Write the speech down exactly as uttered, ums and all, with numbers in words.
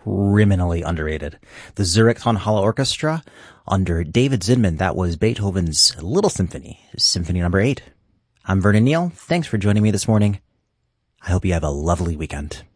criminally underrated. The Zurich Tonhalle Orchestra under David Zinman. That was Beethoven's Little Symphony, Symphony number eight. I'm Vernon Neal. Thanks for joining me this morning. I hope you have a lovely weekend.